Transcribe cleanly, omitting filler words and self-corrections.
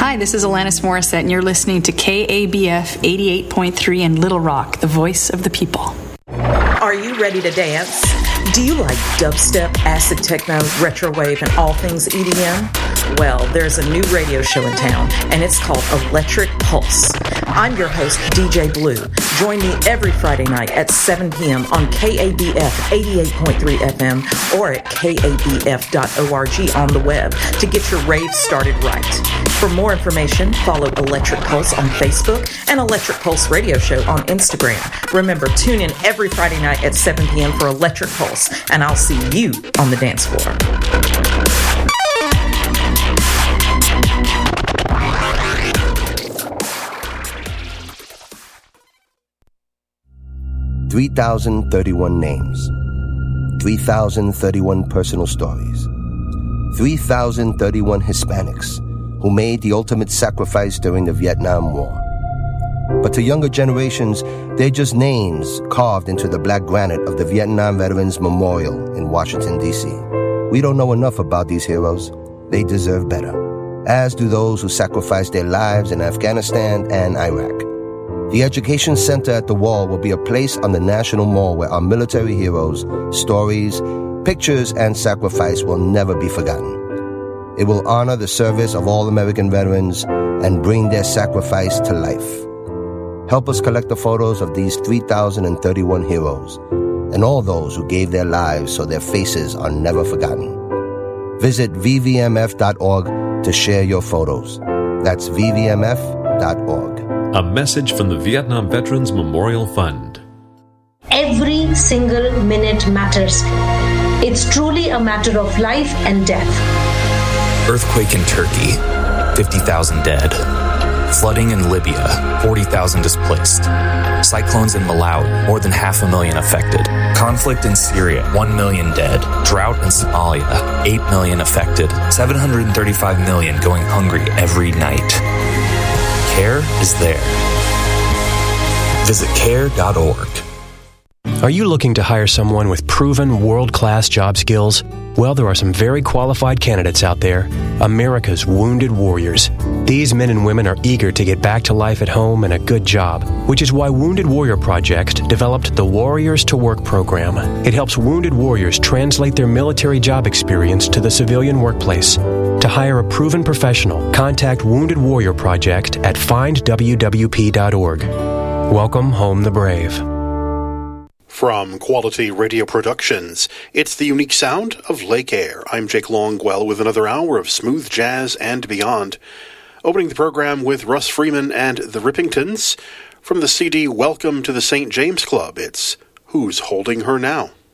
Hi, this is Alanis Morissette, and you're listening to KABF 88.3 in Little Rock, the voice of the people. Are you ready to dance? Do you like dubstep, acid techno, retrowave, and all things EDM? Well, there's a new radio show in town, and it's called Electric Pulse. I'm your host, DJ Blue. Join me every Friday night at 7 p.m. on KABF 88.3 FM or at kabf.org on the web to get your rave started right. For more information, follow Electric Pulse on Facebook and Electric Pulse Radio Show on Instagram. Remember, tune in every Friday night at 7 p.m. for Electric Pulse, and I'll see you on the dance floor. $3,031 names, 3,031 personal stories, 3,031 Hispanics who made the ultimate sacrifice during the Vietnam War. But to younger generations, they're just names carved into the black granite of the Vietnam Veterans Memorial in Washington, D.C. We don't know enough about these heroes. They deserve better, as do those who sacrificed their lives in Afghanistan and Iraq. The Education Center at the Wall will be a place on the National Mall where our military heroes' stories, pictures, and sacrifice will never be forgotten. It will honor the service of all American veterans and bring their sacrifice to life. Help us collect the photos of these 3,031 heroes and all those who gave their lives so their faces are never forgotten. Visit vvmf.org to share your photos. That's vvmf.org. A message from the Vietnam Veterans Memorial Fund. Every single minute matters. It's truly a matter of life and death. Earthquake in Turkey, 50,000 dead. Flooding in Libya, 40,000 displaced. Cyclones in Malawi, more than 500,000 affected. Conflict in Syria, 1 million dead. Drought in Somalia, 8 million affected. 735 million going hungry every night. CARE is there. Visit care.org. Are you looking to hire someone with proven world-class job skills? Well, there are some very qualified candidates out there. America's Wounded Warriors. These men and women are eager to get back to life at home and a good job, which is why Wounded Warrior Project developed the Warriors to Work program. It helps wounded warriors translate their military job experience to the civilian workplace. To hire a proven professional, contact Wounded Warrior Project at findwwp.org. Welcome home the brave. From Quality Radio Productions, it's the unique sound of Lake Air. I'm Jake Longwell with another hour of smooth jazz and beyond. Opening the program with Russ Freeman and the Rippingtons. From the CD Welcome to the St. James Club, it's Who's Holding Her Now?